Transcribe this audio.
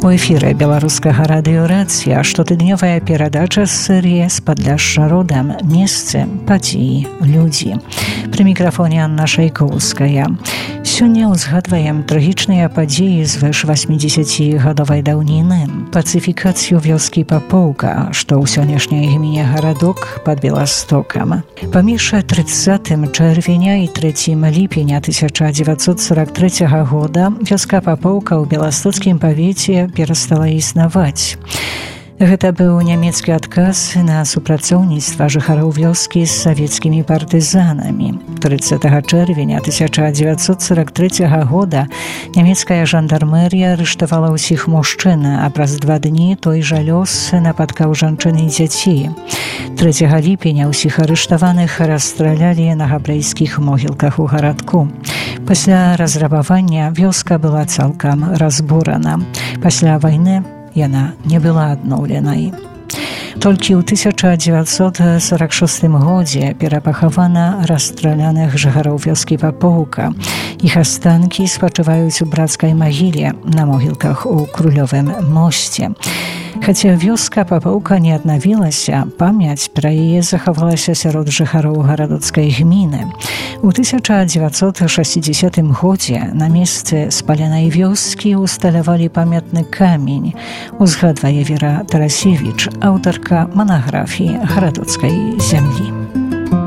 У эфіры беларускага радыёрацыя штотыднёвая перадача з серыі «З падляшша родам. Месцы, падзеі, людзі». Пры мікрафоне Анна Шайкоўская. Сёння ўзгадваем трагічныя падзеі звыш 80-гадовай даўніны. Пацыфікацыю вёскі Папоўка, што ў сённяшняй гміне гарадок пад Беластокам. Паміж 30 чэрвеня і 3 ліпеня 1943 года вёска Папоўка ў беластоцкім павеце перастала існаваць. Гэта быў нямецкі адказ на супрацоўніцтва жыхароў вёскі з савецкімі партызанамі. 30 чэрвеня 1943 года нямецкая жандармерія арыштавала ўсіх мужчын, а праз 2 дні той жа лёс напаткаў жанчын і дзяцей. 3 ліпеня ўсіх арыштаваных расстралялі на габрэйскіх могілках у гарадку. Пасля разрабавання вёска была цалкам разбурана. Пасля вайны яна не была адноўленай. Толькі ў 1946 годзе перапахавана расстраляных жыхароў вёскі Папоўка. Іх астанкі спачываюць у брацкай магіле на могілках у Крулёвым мосце. Хаця вёска Папоўка не аднавілася, памяць пра яе захавалася сярод жыхароў гарадоцкай гміны. У 1960 годзе на месцы спаленай вёскі усталявалі памятны камень, узгадвае Вера Тарасевіч, аўтарка манаграфіі гарадоцкай зямлі.